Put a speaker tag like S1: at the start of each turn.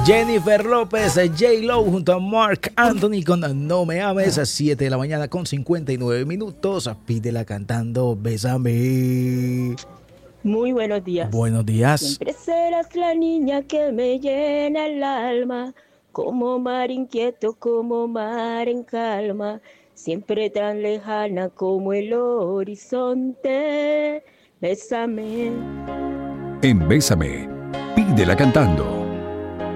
S1: Jennifer López, J-Lo junto a Marc Anthony con No Me Ames a 7 de la mañana con 59 minutos. Pídela cantando Bésame.
S2: Muy buenos días.
S1: Buenos días.
S2: Siempre serás la niña que me llena el alma, como mar inquieto, como mar en calma, siempre tan lejana como el horizonte. Bésame.
S3: En Bésame, pídela cantando.